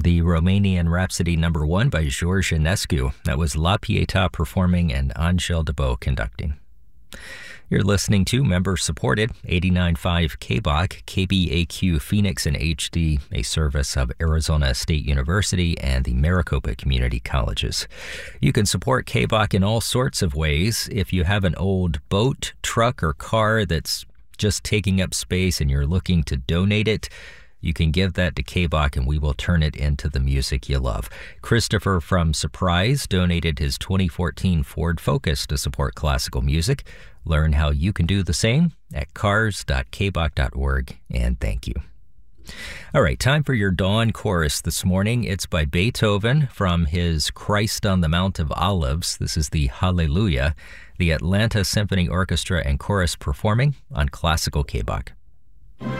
The Romanian Rhapsody No. 1 by George Enescu. That was La Pietà performing and Angel Debo conducting. You're listening to member-supported 89.5 KBOC, KBAQ Phoenix in HD, a service of Arizona State University and the Maricopa Community Colleges. You can support KBOC in all sorts of ways. If you have an old boat, truck, or car that's just taking up space and you're looking to donate it, you can give that to KBOC and we will turn it into the music you love. Christopher from Surprise donated his 2014 Ford Focus to support classical music. Learn how you can do the same at cars.kbok.org, and thank you. All right, time for your dawn chorus this morning. It's by Beethoven from his Christ on the Mount of Olives. This is the Hallelujah, the Atlanta Symphony Orchestra and Chorus performing on Classical KBOC.